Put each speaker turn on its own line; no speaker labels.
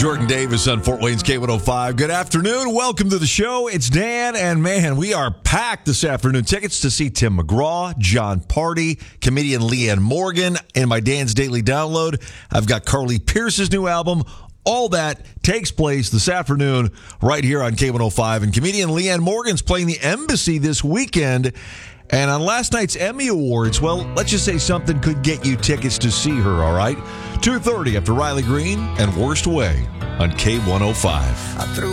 Jordan Davis on Fort Wayne's K105. Good afternoon. Welcome to the show. It's Dan, and man, we are packed this afternoon. Tickets to see Tim McGraw, John Party, comedian Leanne Morgan. In my Dan's Daily Download, I've got Carly Pierce's new album. All that takes place this afternoon right here on K105. And comedian Leanne Morgan's playing the Embassy this weekend. And on last night's Emmy Awards, well, let's just say something could get you tickets to see her, all right? 2:30 after Riley Green and Worst Way on K105.